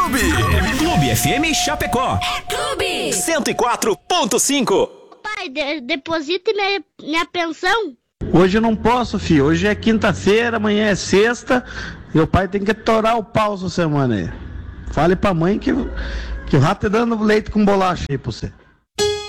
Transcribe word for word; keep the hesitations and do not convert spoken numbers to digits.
Clube. Clube F M Chapecó. É Clube. cento e quatro ponto cinco. Pai, de, deposite minha, minha pensão. Hoje eu não posso, filho. Hoje é quinta-feira, amanhã é sexta. E o pai tem que torar o pau essa semana aí. Fale pra mãe que, que o rato tá dando leite com bolacha aí pra você.